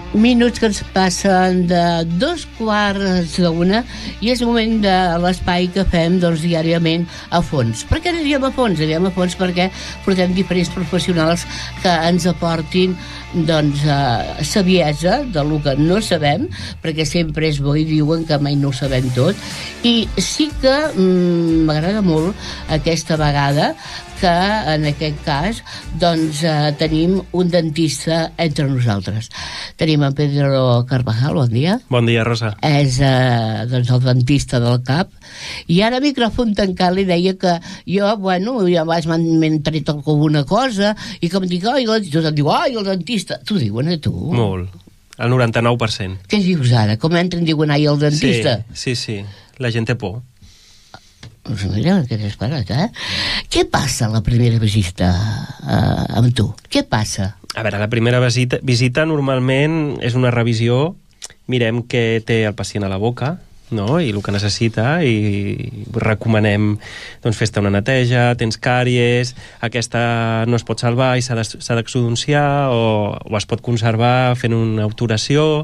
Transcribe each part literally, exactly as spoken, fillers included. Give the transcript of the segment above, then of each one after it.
minuts que ens passen de dos quarts d'una i és el moment de l'espai que fem doncs, diàriament a fons. Per què aniríem a fons? Aniríem a fons perquè portem diferents professionals que ens aportin doncs, uh, saviesa del que no sabem, perquè sempre és bo i diuen que mai no ho sabem tot, i sí que mm, m'agrada molt aquesta vegada que en aquest cas doncs, eh, tenim un dentista entre nosaltres. Tenim en Pedro Carvajal, bon dia. Bon dia, Rosa. És eh, doncs, el dentista del cap. I ara, micròfon tancat, li deia que jo, bueno, ja abans m'han tret alguna cosa i que em dic, ai, el dentista, em diu, ai, el dentista. T'ho diuen a tu? Molt. El noranta-nou per cent. Què dius ara? Com entren diuen, ai, el dentista? Sí, sí, sí. La gent té por. Doncs mira, que t'he esperat, eh? Què passa a la primera visita eh, amb tu? Què passa? A veure, la primera visita, visita normalment és una revisió, mirem què té el pacient a la boca, no? I el que necessita, i recomanem doncs, fes-te una neteja, tens càries, aquesta no es pot salvar i s'ha d'exodonciar, o, o es pot conservar fent una obturació,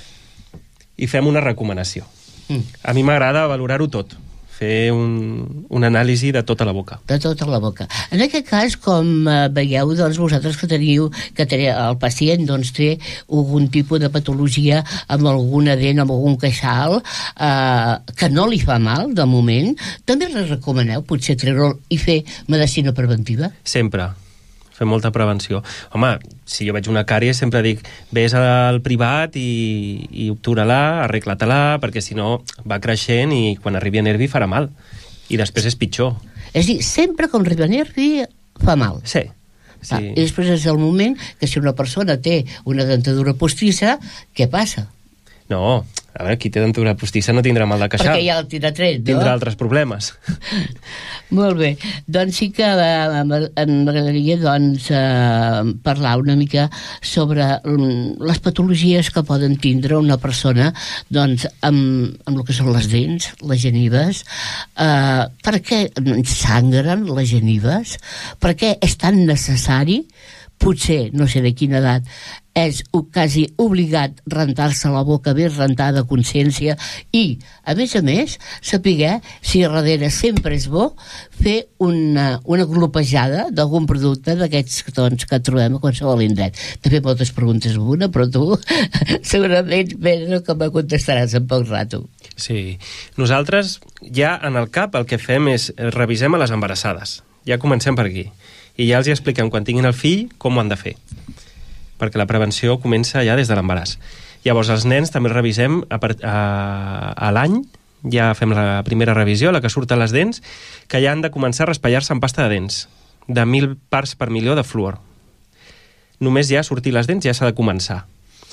i fem una recomanació. Mm. A mi m'agrada valorar-ho tot, fer un, una anàlisi de tota la boca. De tota la boca. En aquest cas, com eh, veieu, doncs, vosaltres que teniu, que teniu, el pacient doncs, té algun tipus de patologia amb alguna dent, amb algun queixal, eh, que no li fa mal, de moment, també li recomaneu potser treure'l i fer medicina preventiva? Sempre. Fer molta prevenció. Home, si jo veig una càries sempre dic, vés al privat i, i obtura-la, arregla-te-la, perquè si no va creixent i quan arribi a nervi farà mal. I després és pitjor. És a dir, sempre que arribi a nervi fa mal. Sí. sí. Ah, i després és el moment que si una persona té una dentadura postissa, què passa? No, a veure, qui té dentadura postissa no tindrà mal de queixal. Perquè ja el tira tret, no? Tindrà altres problemes. Molt bé. Doncs sí que eh, m'agradaria doncs, eh, parlar una mica sobre les patologies que poden tindre una persona doncs, amb, amb el que són les dents, les genives. Eh, per què sangren les genives? Per què és tan necessari? Potser, no sé de quina edat, és quasi obligat rentar-se la boca ben rentada a consciència i, a més a més, saber si a darrere sempre és bo fer una, una glopejada d'algun producte d'aquests doncs, que trobem a qualsevol indret. També moltes preguntes amb una, però tu segurament veure que me contestaràs en poc rato. Sí. Nosaltres ja en el cap el que fem és revisem a les embarassades. Ja comencem per aquí. I ja els hi expliquem quan tinguin el fill com ho han de fer, perquè la prevenció comença ja des de l'embaràs. Llavors els nens també revisem a, a, a l'any, ja fem la primera revisió, la que surten les dents, que ja han de començar a raspallar-se amb pasta de dents, de mil parts per milió de fluor. Només ja sortir les dents ja s'ha de començar.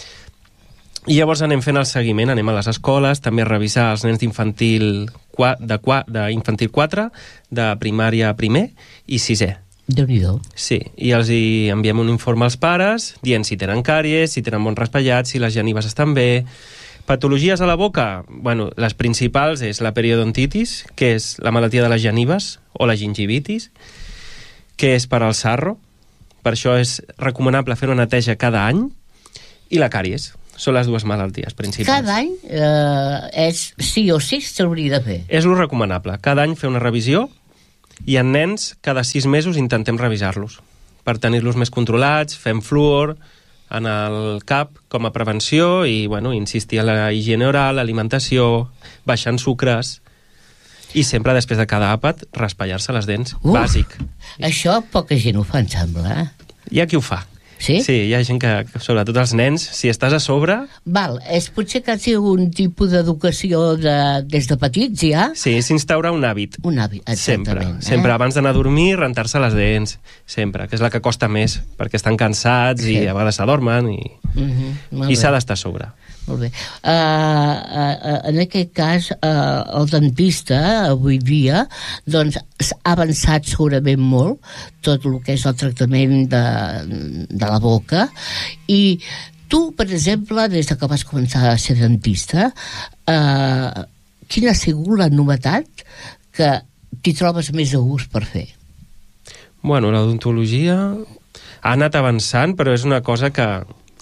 I llavors anem fent el seguiment, anem a les escoles, també a revisar els nens d'infantil d'infantil quatre, de primària primer i sisè. Déu-n'hi-do. Sí, i els hi enviem un informe als pares, dient si tenen càries, si tenen bons raspallats, si les genives estan bé. Patologies a la boca? Bueno, les principals és la periodontitis, que és la malaltia de les genives, o la gingivitis, que és per al sarro. Per això és recomanable fer una neteja cada any, i la càries. Són les dues malalties principals. Cada any eh, és sí o sí s'hauria de fer? És lo recomanable. Cada any fer una revisió, i en nens, cada sis mesos intentem revisar-los per tenir-los més controlats, fem fluor en el cap com a prevenció i, bueno, insistir en la higiene oral, alimentació, baixant sucres i sempre després de cada àpat raspallar-se les dents, Uf, bàsic. Això poca gent ho fa, em sembla, eh? Hi ha qui ho fa. Sí? Sí, hi ha gent que, sobretot els nens, si estàs a sobre... Val, és potser que sigui un tipus d'educació de, des de petits, ja? Sí, s'instaura un hàbit. Un hàbit, exactament. Sempre, eh? sempre abans d'anar a dormir, rentar-se les dents, sempre, que és la que costa més, perquè estan cansats sí. i a vegades s'adormen i, uh-huh, i s'ha d'estar a sobre. Molt bé. Uh, uh, en aquest cas, uh, el dentista, avui dia, doncs, ha avançat segurament molt tot el que és el tractament de, de la boca i tu, per exemple, des que vas començar a ser dentista, uh, quina ha sigut la novetat que t'hi trobes més a gust per fer? Bueno, l'odontologia ha anat avançant, però és una cosa que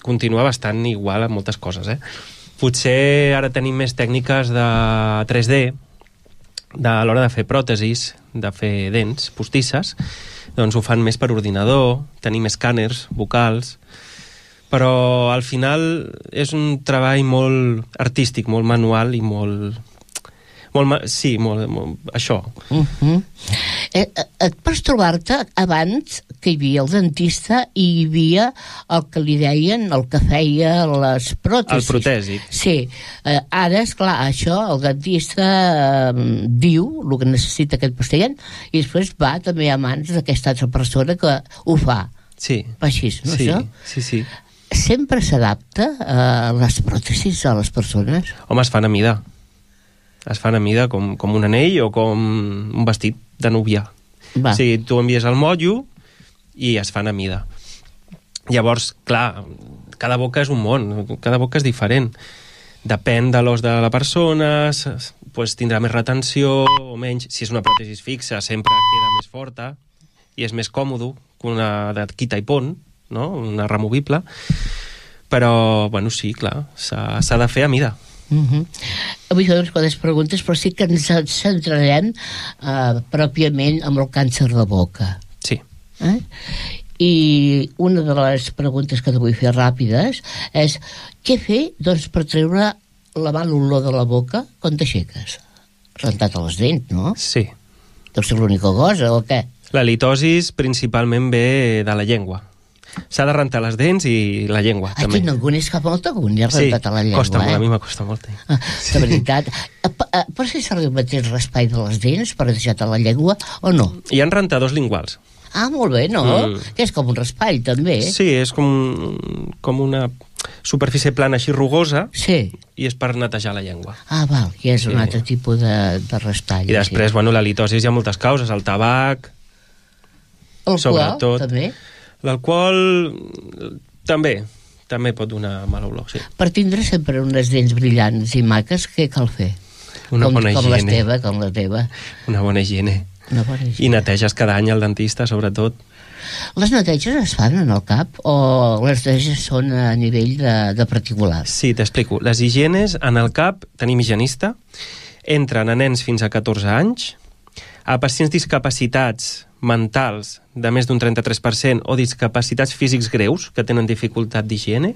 continua bastant igual en moltes coses, eh? Potser ara tenim més tècniques de tres D, de, a l'hora de fer pròtesis, de fer dents postisses, doncs ho fan més per ordinador, tenim escàners vocals, però al final és un treball molt artístic, molt manual i molt... molt sí, molt, molt això. Uh-huh. eh, et pots trobar-te abans que hi havia el dentista i hi havia el que li deien, el que feia les pròtesis. El protèsic. Sí. Eh, ara, esclar, això, el dentista eh, diu el que necessita aquest pacient i després va també a mans d'aquesta altra persona que ho fa. Sí. Va així, no, sí, això? Sí, sí. Sempre s'adapta a les pròtesis a les persones? Home, es fan a mida. Es fan a mida com, com un anell o com un vestit de núvia. Va. O sigui, tu envies el motllo i es fan a mida. Llavors, clar, cada boca és un món, cada boca és diferent. Depèn de l'os de la persona, pues, tindrà més retenció o menys. Si és una pròtesi fixa, sempre queda més forta i és més còmode que una de quita i pon, no? Una removible. Però, bueno, sí, clar, s'ha de fer a mida. Uh-huh. Avui farem unes quantes preguntes, però sí que ens centrarem uh, pròpiament amb el càncer de boca. Sí. Eh? I una de les preguntes que te vull fer ràpides és què fer, doncs, per treure la mala olor de la boca quan t'aixeques? Rentat els dents, no? Sí. Deu ser l'única cosa, o què? La litosis principalment ve de la llengua. S'ha de rentar les dents i la llengua, Aquí també. no en coneix cap molta agúnia rentat sí, a la llengua, costa eh? molt, a mi m'acosta molt. Eh? Ah, de veritat. Pots fer servir el mateix raspall de les dents per deixar-te a la llengua o no? Hi ha rentadors linguals. Ah, molt bé, no? Mm. Que és com un raspall, també. Sí, és com, com una superfície plana així rugosa sí. i és per netejar la llengua. Ah, val, i és sí. un altre tipus de, de raspall. I després, sí. bueno, la litosis hi ha moltes causes, el tabac... El sobretot, qual, també? L'alcohol també, també pot donar mala olor, sí. Per tindre sempre unes dents brillants i maques, què cal fer? Una com, bona com higiene. la teva, com la teva. Una bona higiene. Una bona higiene. I neteges cada any al dentista, sobretot. Les neteges es fan en el cap o les neteges són a nivell de, de particular? Sí, t'explico. Les higienes en el cap tenim higienista, entren a nens fins a catorze anys, a pacients discapacitats mentals de més d'un trenta-tres per cent o discapacitats físics greus que tenen dificultat d'higiene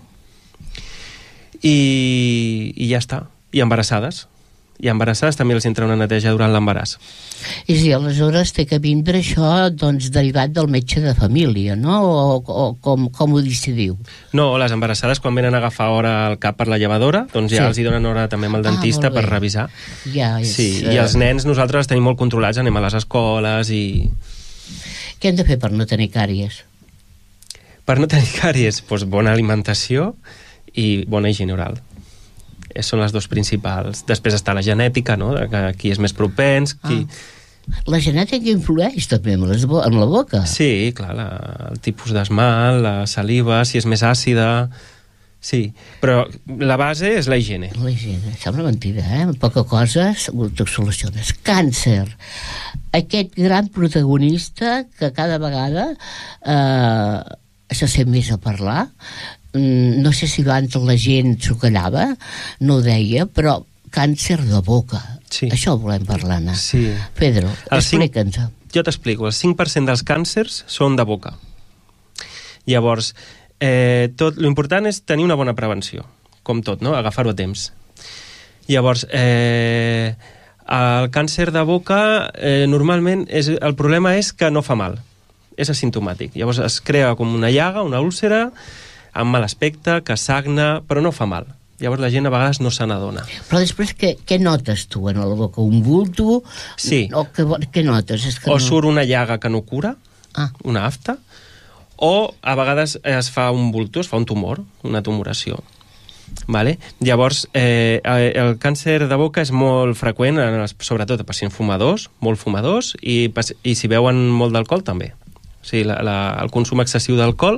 i, i ja està. I embarassades. I embarassades també els entra una neteja durant l'embaràs. I sí, aleshores té que vindre això doncs, derivat del metge de família, no? O, o com, com ho decidiu? No, les embarassades quan venen a agafar hora al cap per la llevadora, doncs ja sí. els hi donen hora també amb el dentista ah, per revisar. Ja és, sí, uh... i els nens nosaltres els tenim molt controlats, anem a les escoles i... Què hem de fer per no tenir càries? Per no tenir càries, doncs bona alimentació i bona higiene oral. Són les dues principals. Després està la genètica, no? Que qui és més propens, qui... Ah. La genètica influeix també amb, les bo- amb la boca? Sí, clar, la, el tipus d'esmalt, la saliva, si és més àcida... Sí, però la base és la higiene. La higiene, sembla mentida, eh? Amb poca cosa ho soluciones. Càncer. Aquest gran protagonista que cada vegada eh, se sent més a parlar. No sé si abans la gent s'ho callava, no ho deia, però càncer de boca. Sí. Això volem parlar, Anna. Sí. Pedro, explica'ns. Jo t'explico. El cinc per cent dels càncers són de boca. Llavors, eh, tot l'important és tenir una bona prevenció, com tot, no? Agafar-ho a temps. Llavors, eh, el càncer de boca eh, normalment és, el problema és que no fa mal, és asimptomàtic. Llavors es crea com una llaga, una úlcera, amb mal aspecte, que sagna, però no fa mal. Llavors la gent a vegades no se n'adona. Però després què, què notes tu en la boca? Un bulto? Sí. O què, què notes? És que o no... surt una llaga que no cura, ah. una afta, o a vegades es fa un bulto, es fa un tumor, una tumoració. Vale? Llavors, eh, el càncer de boca és molt freqüent, en els, sobretot a pacients fumadors, molt fumadors, i, i si beuen molt d'alcohol també. O sigui, la, la, el consum excessiu d'alcohol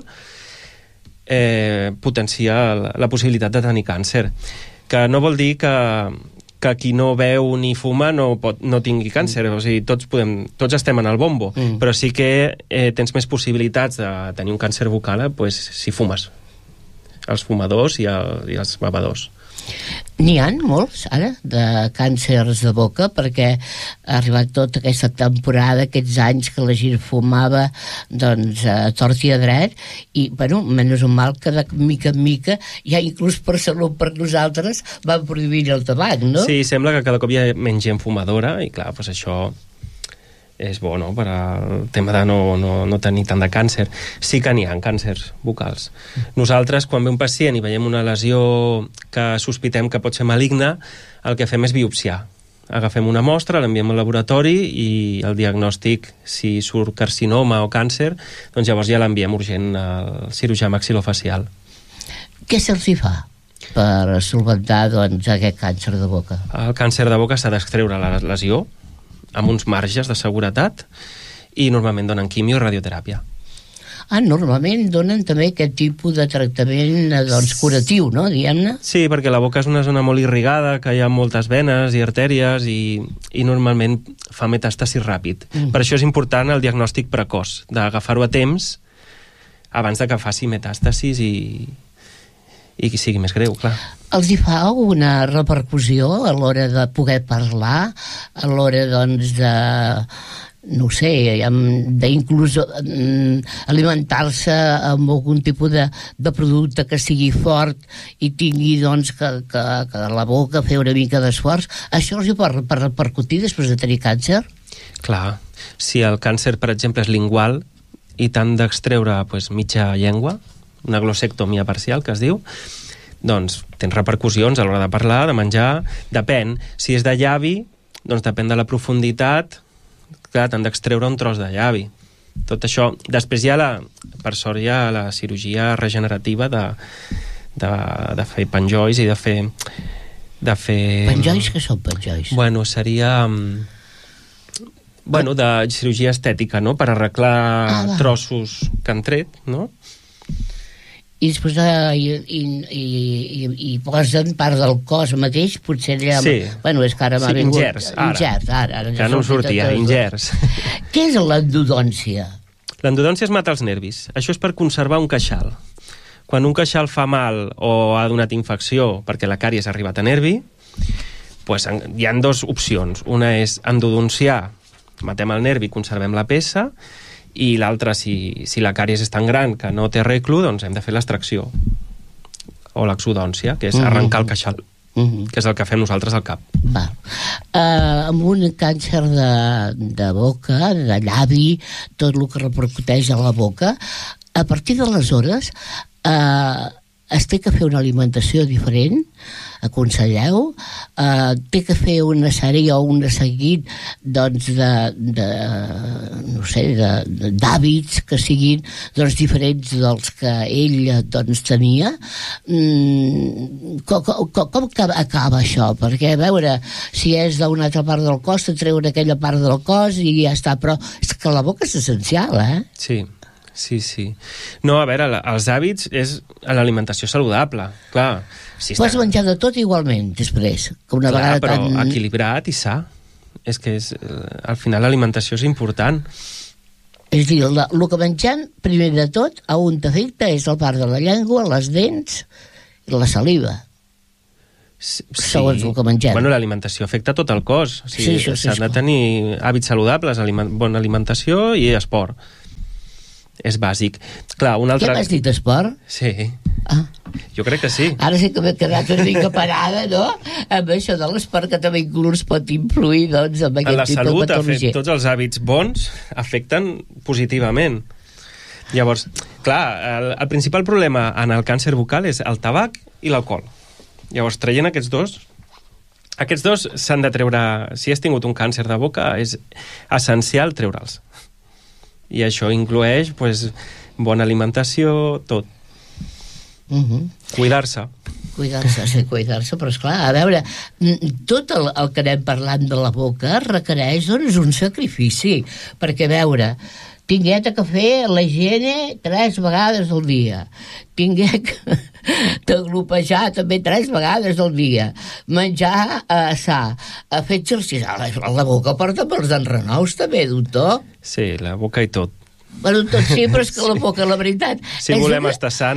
eh, potencia la, la possibilitat de tenir càncer. Que no vol dir que, que qui no beu ni fuma no, pot, no tingui càncer. O sigui, tots, podem, tots estem en el bombo, mm. però sí que eh, tens més possibilitats de tenir un càncer bucal eh, pues, si fumes. els fumadors i, el, i els bevedors. N'hi ha molts, ara, de càncers de boca, perquè ha arribat tota aquesta temporada, aquests anys que la gent fumava, doncs, a tort i a dret, i, bueno, menys un mal que de mica en mica, ja inclús per salut per nosaltres, van prohibir el tabac, no? Sí, sembla que cada cop hi ha menys gent fumadora, i clar, doncs això és bo, no?, per al tema de no, no, no tenir tant de càncer. Sí que n'hi ha càncers vocals. Nosaltres, quan ve un pacient i veiem una lesió que sospitem que pot ser maligna, el que fem és biopsiar. Agafem una mostra, l'enviem al laboratori i el diagnòstic, si surt carcinoma o càncer, doncs llavors ja l'enviem urgent al cirurgià maxilofacial. Què se'ls hi fa per solventar, doncs, aquest càncer de boca? El càncer de boca s'ha d'extreure la lesió amb uns marges de seguretat i normalment donen quimio i radioteràpia. Ah, normalment donen també aquest tipus de tractament, doncs, curatiu, no?, diguem-ne? Sí, perquè la boca és una zona molt irrigada, que hi ha moltes venes i artèries i, i normalment fa metàstasi ràpid. Mm. Per això és important el diagnòstic precoç, d'agafar-ho a temps abans de que faci metàstasis i, i que sigui més greu, clar. Els hi fa alguna repercussió a l'hora de poder parlar, a l'hora, doncs, de, no sé, d'inclús alimentar-se amb algun tipus de, de producte que sigui fort i tingui, doncs, que, que, que la boca fer una mica d'esforç? Això els hi pot repercutir després de tenir càncer? Clar, si el càncer, per exemple, és lingual i t'han d'extreure, pues, mitja llengua, una glossectomia parcial, que es diu, doncs tens repercussions a l'hora de parlar, de menjar, depèn. Si és de llavi, doncs depèn de la profunditat, clar, t'han d'extreure un tros de llavi. Tot això, després hi ha la, per sort hi ha la cirurgia regenerativa de, de, de fer penjolls i de fer... De fer... Penjolls? Què són penjolls? Bueno, seria... Bueno, de cirurgia estètica, no?, per arreglar ah, trossos que han tret, no?, i després uh, i, i, i, i posen part del cos mateix, potser allà... Sí, bueno, és que ara m'ha sí, vingut... ingers, ara. Ingers, ara, ara que no em sortia, ingers. Què és l'endodòncia? L'endodòncia és matar els nervis. Això és per conservar un queixal. Quan un queixal fa mal o ha donat infecció perquè la càries ha arribat a nervi, pues, hi ha dues opcions. Una és endodonciar, matem el nervi, conservem la peça, i l'altra, si, si la càries és tan gran que no té arreglo, doncs hem de fer l'extracció o l'exodòncia, que és arrencar el queixal, mm-hmm. que és el que fem nosaltres al cap. Va. Uh, amb un càncer de, de boca, de llavi, tot el que repercuteix a la boca, a partir d'aleshores uh, es té que fer una alimentació diferent, aconselleu, eh, té que fer una sèrie o un seguit, doncs, de, de no sé, d'hàbits que siguin, doncs, diferents dels que ell, doncs, tenia. Mm, com, com, com acaba això? Perquè, a veure, si és d'una altra part del cos, te treuen aquella part del cos i ja està, però és que la boca és essencial, eh? Sí. Sí, sí. No, a veure, els hàbits és l'alimentació saludable, clar. Si Pots menjar de tot igualment, després, que una clar, vegada però tan... equilibrat i sa. És que és, al final l'alimentació és important. És a dir, el, el que mengem, primer de tot, a un t'afecta és la part de la llengua, les dents i la saliva. Sí. Segons el que mengem. Bueno, l'alimentació afecta tot el cos. O sigui, sí, això sí. S'han de tenir hàbits saludables, aliment, bona alimentació i esport. És bàsic. Clar, un altre... Què m'has dit, esport? Sí. Ah. Jo crec que sí. Ara sí que m'he quedat una mica parada, no? Amb això de l'esport, que també inclús pot influir, doncs, amb aquest tipus de patologia. En la salut, tots els hàbits bons afecten positivament. Llavors, clar, el, el principal problema en el càncer vocal és el tabac i l'alcohol. Llavors, traient aquests dos, aquests dos s'han de treure... Si has tingut un càncer de boca, és essencial treure'ls. I això inclueix, pues, bona alimentació, tot. Uh-huh. Cuidar-se. Cuidar-se, sí, cuidar-se, però esclar, a veure, tot el, el que anem parlant de la boca requereix, doncs, un sacrifici, perquè, a veure, tingué que fer la higiene tres vegades al dia, tingué que t'aglopejar també tres vegades al dia, menjar eh, sa, a fer exercici, la, la boca porta pels enrenous també, doctor? Sí, la boca i tot. Bueno, tot sí, però és que la boca, la veritat... Si volem una... estar sants...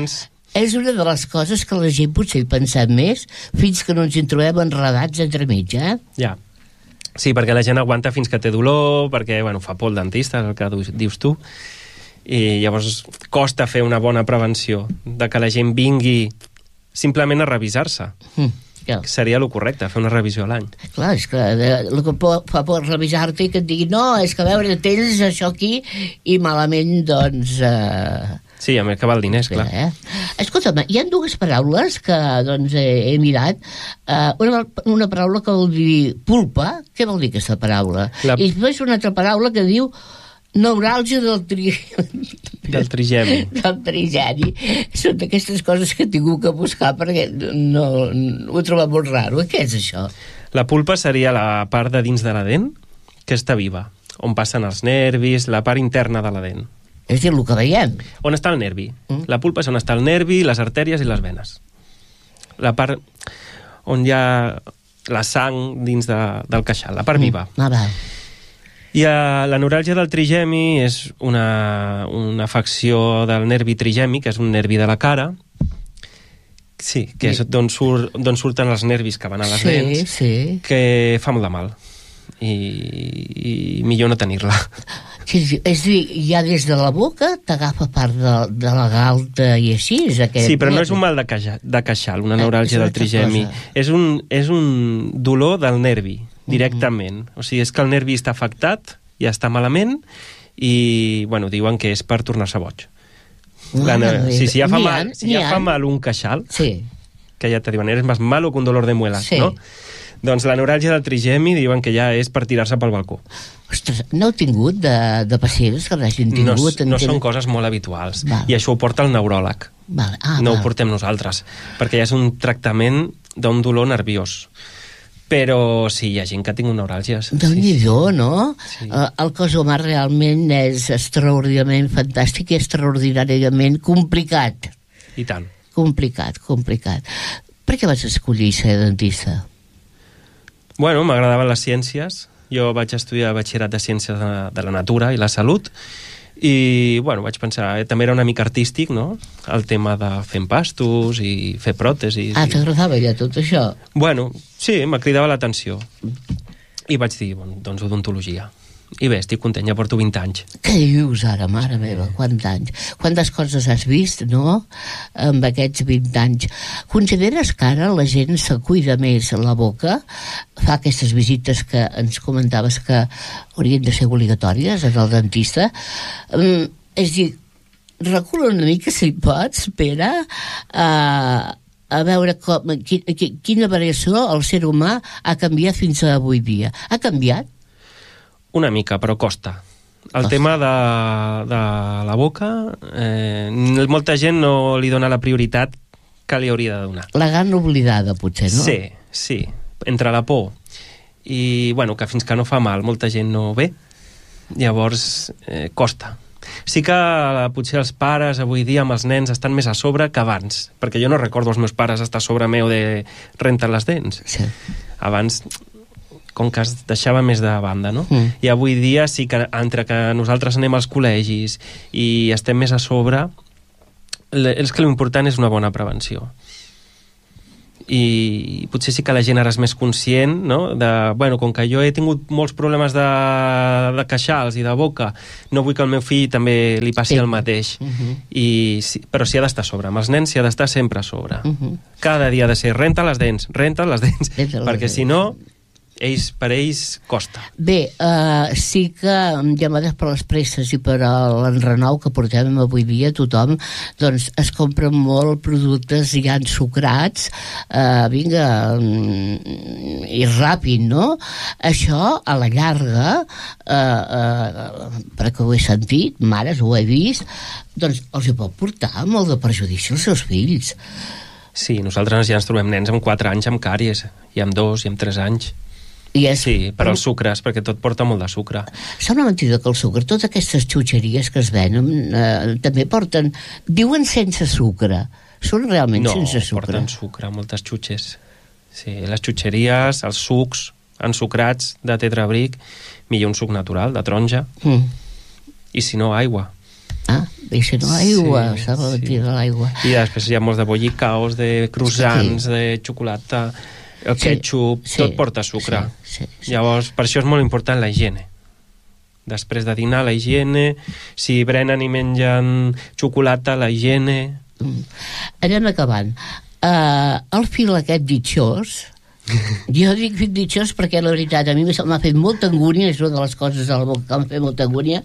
És una de les coses que la gent potser hi pensem més fins que no ens hi trobem enredats entremig, eh? Ja. Sí, perquè la gent aguanta fins que té dolor, perquè, bueno, fa por el dentista, el que dius tu, i llavors costa fer una bona prevenció de que la gent vingui simplement a revisar-se. Mm, ja. Seria el correcte, fer una revisió a l'any. Clar, és que el que fa por revisar-te i que et digui no, és que a veure, tens això aquí i malament, doncs... Eh... Sí, a més que val diners, clar. Eh? Escolta'm, hi ha dues paraules que doncs, he, he mirat. Uh, una, una paraula que vol dir pulpa. Què vol dir aquesta paraula? La... I després una altra paraula que diu neuràlgia del tri... del trigemi. del trigemi. Són d'aquestes coses que he tingut que buscar perquè no, no ho he trobat molt raro. Què és això? La pulpa seria la part de dins de la dent que està viva, on passen els nervis, la part interna de la dent. És a dir, el que veiem. On està el nervi. Mm. La pulpa és on està el nervi, les artèries i les venes. La part on hi ha la sang dins de, del queixal, la part mm. viva. Ah, va. I uh, la neuràlgia del trigemi és una, una afecció del nervi trigemi, que és un nervi de la cara, sí, que és d'on surt, d'on surten els nervis que van a les sí, dents, sí. que fa molt de mal. I, i millor no tenir-la. Sí, sí, és a dir, ja des de la boca t'agafa part de, de la galta i així és aquest... Sí, però no és un mal de, queixa, de queixal, una neuràlgia eh, del trigemi. És un, és un dolor del nervi, directament. Mm-hmm. O sigui, és que el nervi està afectat, ja està malament, i, bueno, diuen que és per tornar-se boig. La, no, sí, si ja fa mal, si ja fa mal un queixal, sí. Que ja te diuen, eres més malo que un dolor de muelas, sí. No? Doncs la neuràlgia del trigemi diuen que ja és per tirar-se pel balcó. Ostres, no heu tingut de, de pacients que l'hagin tingut? No, no són coses molt habituals. Val. I això ho porta el neuròleg. Val. Ah, no val. Ho portem nosaltres, perquè ja és un tractament d'un dolor nerviós. Però sí, hi ha gent que ha tingut neuràlgies. Déu-n'hi-do, sí, sí. No? Sí. Uh, el cos humà realment és extraordinàriament fantàstic i extraordinàriament complicat. I tant. Complicat, complicat. Per què vas escollir ser dentista? Bueno, m'agradaven les ciències. Jo vaig estudiar batxillerat de Ciències de, de la Natura i la Salut i, bueno, vaig pensar, eh, també era una mica artístic, no?, el tema de fer empastos i fer pròtesis. Ah, i... t'agradava ja tot això? Bueno, sí, me cridava l'atenció. I vaig dir, bon, doncs, odontologia. I bé, estic content, ja porto vint anys. Què dius ara, mare meva, quants anys? Quantes coses has vist, no?, amb aquests vint anys. Consideres que ara la gent se cuida més la boca? Fa aquestes visites que ens comentaves que haurien de ser obligatòries en el dentista? Um, és a dir, recula una mica, si pots, Pere, a... a veure com, quina variació el ser humà ha canviat fins a avui dia. Ha canviat? Una mica, però costa. El costa. tema de, de la boca, eh, molta gent no li dona la prioritat que li hauria de donar. La gran oblidada, potser, no? Sí, sí. Entre la por i, bueno, que fins que no fa mal molta gent no ve, llavors eh, costa. Sí que potser els pares avui dia amb els nens estan més a sobre que abans, perquè jo no recordo els meus pares estar a sobre meu de rentar les dents. Sí. Abans, com que es deixava més de banda, no? Mm. I avui dia sí que entre que nosaltres anem als col·legis i estem més a sobre, és que l'important és una bona prevenció. I potser sí que la gent ara és més conscient, no?, de, bueno, com que jo he tingut molts problemes de, de queixals i de boca, no vull que al meu fill també li passi sí. el mateix. Uh-huh. I, sí, però s'hi ha d'estar a sobre. Amb els nens s'hi ha d'estar sempre a sobre. Uh-huh. Cada dia ha de ser renta les dents, renta les dents, perquè si no... ells, per ells costa. Bé, uh, sí que llamades per les presses i per l'enrenou que portem avui dia tothom, doncs es compren molt productes ja ensucrats, uh, vinga, um, i ràpid, no? Això, a la llarga, uh, uh, perquè ho he sentit, mares, ho he vist, doncs els hi pot portar molt de perjudici als seus fills. Sí, nosaltres ja ens trobem nens amb quatre anys amb càries, i amb dos, i amb tres anys. I és... Sí, per als sucres, perquè tot porta molt de sucre. Sembla mentida que el sucre, totes aquestes xutxeries que es venen, eh, també porten... Diuen sense sucre. Són realment no, sense sucre? No, porten sucre, moltes xutxes. Sí, les xutxeries, els sucs ensucrats de tetrabric, millor un suc natural, de taronja, mm. i si no, aigua. Ah, deixen l'aigua, sí, s'ha de tirar sí. l'aigua. I després hi ha molts de bollicaos, de croissants, sí. de xocolata, el sí, ketchup, sí, tot porta sucre. Sí, sí, sí. Llavors, per això és molt important la higiene. Després de dinar, la higiene, si brenen i mengen xocolata, la higiene... Mm. Anem acabant. Uh, el fil aquest ditxós, jo dic fil ditxós perquè la veritat a mi m'ha fet molta angúnia, és una de les coses a la boca que m'ha fet molta angúnia.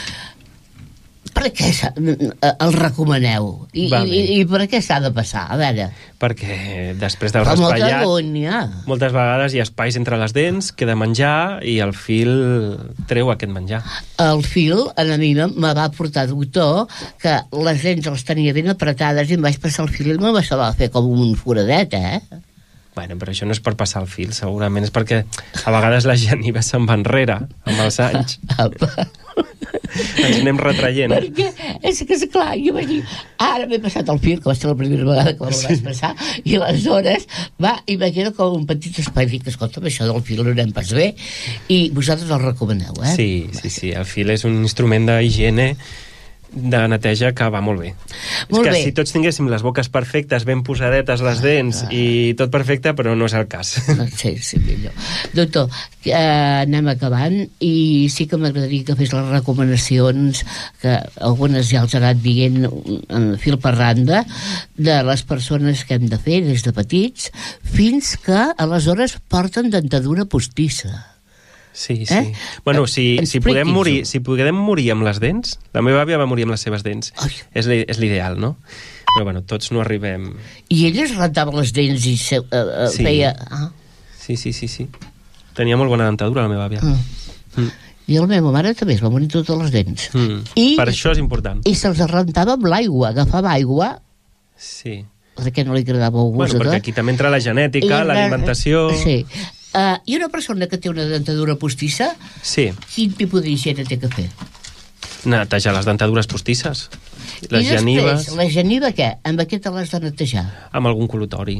Per què el recomaneu? I, i, i per què s'ha de passar? A veure... Perquè després del raspallat moltes vegades hi ha espais entre les dents, queda menjar i el fil treu aquest menjar. El fil, a mi me va portar doctor que les dents les tenia ben apretades i em vaig passar el fil i me va fer com un foradet, eh? Bueno, però això no és per passar el fil, segurament és perquè a vegades la geniva se'n va enrere amb els anys. Ens anem retraient. Perquè és que, esclar, jo vaig dir, ara m'he passat el fil, que va ser la primera vegada que me'l sí. vaig passar, i aleshores va, i va quedar com un petit espai. Dic, escolta, això del fil no anem pas bé, i vosaltres el recomaneu, eh? Sí, sí, sí, el fil és un instrument d'higiene, de neteja que va molt bé. Molt és que bé. Si tots tinguéssim les boques perfectes, ben posadetes les dents ah, i tot perfecte, però no és el cas. Sí, sí, millor. Doctor, eh, anem acabant i sí que m'agradaria que fes les recomanacions, que algunes ja els ha anat dient en fil per randa, de les persones que hem de fer des de petits fins que aleshores porten dentadura postissa. Sí, sí. Eh? Bueno, si, si, podem morir, si podem morir amb les dents, la meva àvia va morir amb les seves dents. Ai. És l'ideal, no? Però bueno, tots no arribem... I ella es rentava les dents i se, uh, uh, sí. feia... Ah. Sí, sí, sí, sí. Tenia molt bona dentadura, la meva àvia. Mm. Mm. I la meva mare també es va morir totes les dents. Mm. I, per això és important. I se'ls rentava amb l'aigua, agafava aigua... Sí. Perquè no li agradava el gust. Bueno, perquè aquí també entra la genètica, l'alimentació... Sí. Uh, I una persona que té una dentadura postissa, sí. quin tipus d'higiene té que fer? Netejar les dentadures postisses. Les I després, genives... la geniva què? Amb què te l'has de netejar? Amb algun col·lutori.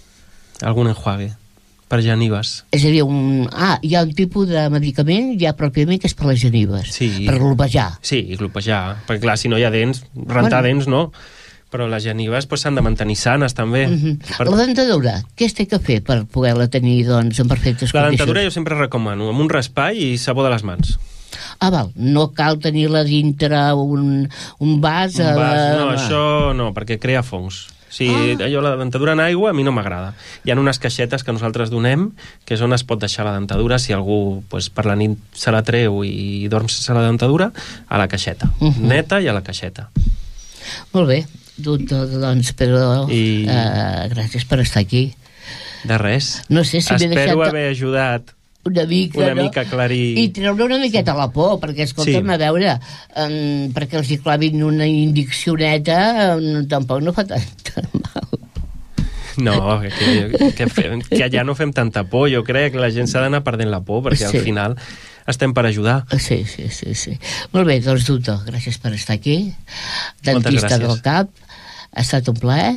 Algun enjuague. Per genives. És a dir, un... ah, hi ha un tipus de medicament ja pròpiament que és per les genives. Sí. Per glopejar. Sí, glopejar. Perquè clar, si no hi ha dents, rentar bueno. dents no... Però les genives pues, s'han de mantenir sanes, també. Mm-hmm. Per... La dentadura, què es té que fer per poder-la tenir, doncs, en perfectes la condicions? La dentadura jo sempre recomano, amb un raspall i sabó de les mans. Ah, val, no cal tenir-la dintre un, un vas... Un vas, no, a... això no, perquè crea fongs. Si ah. allò, la dentadura en aigua, a mi no m'agrada. Hi ha unes caixetes que nosaltres donem, que és on es pot deixar la dentadura, si algú pues, per la nit se la treu i dorm sense la dentadura, a la caixeta. Uh-huh. Neta i a la caixeta. Molt bé. Doctor, doncs, però I... uh, gràcies per estar aquí. De res. No sé si Espero deixat... haver ajudat una mica, una no? mica a aclarir... I treure una miqueta la por, perquè, escolta'm, sí. a veure, um, perquè els hi clavin una indiccioneta, um, tampoc no fa tant mal. No, que, que, fem, que allà no fem tanta por, jo crec que la gent s'ha d'anar perdent la por, perquè sí. al final estem per ajudar. Sí, sí, sí, sí. Molt bé, doncs, doctor, gràcies per estar aquí. Dentista del cap, ha estat un plaer,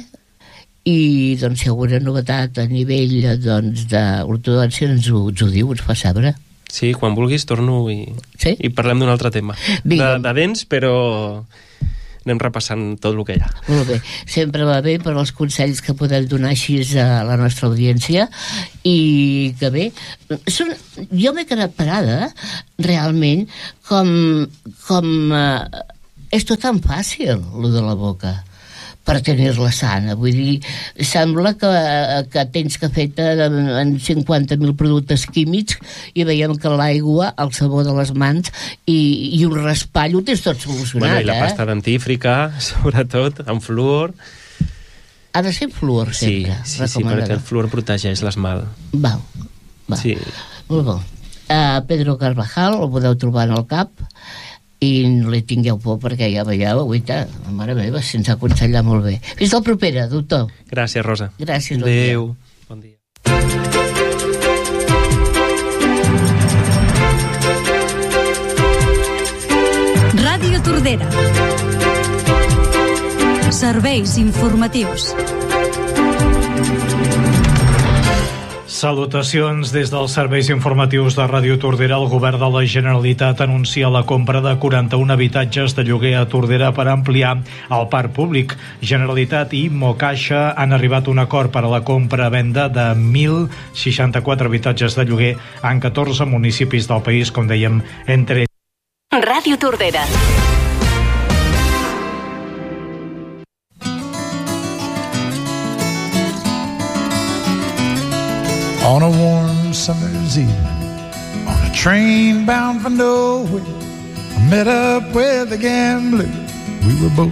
i doncs si hi ha alguna novetat a nivell doncs, d'ortodòncia ens, ens ho diu, ens fa saber. Sí, quan vulguis torno i, sí? i parlem d'un altre tema. De, de dents, però anem repassant tot el que hi ha. Molt bé, sempre va bé per als consells que podem donar així a la nostra audiència, i que bé, són, jo m'he quedat parada realment com, com eh, és tot tan fàcil, lo de la boca, per tenir-la sana. Vull dir, sembla que, que tens que fer en cinquanta mil productes químics i veiem que l'aigua, el sabó de les mans i, i un raspall ho tens tot solucionat. Bueno, i la eh? pasta dentífrica, sobretot, amb fluor. Ha de ser fluor, sempre. Sí, sí, sí, perquè el fluor protegeix l'esmalt. Val, val. Sí. Molt bo. Uh, Pedro Carvajal, el podeu trobar en el cap, i no li tingueu por perquè ja veieu, guaita, mare meva, se'ns ha aconsellat molt bé. Fins la propera, doctor. Gràcies, Rosa. Gràcies, bon Adéu. Dia. Bon dia. Ràdio Tordera. Serveis informatius. Salutacions des dels serveis informatius de Ràdio Tordera. El govern de la Generalitat anuncia la compra de quaranta-un habitatges de lloguer a Tordera per ampliar el parc públic. Generalitat i Mocaixa han arribat a un acord per a la compra-venda de mil seixanta-quatre habitatges de lloguer en catorze municipis del país, com dèiem, entre Ràdio Tordera. On a warm summer's evening, on a train bound for nowhere, I met up with a gambler. We were both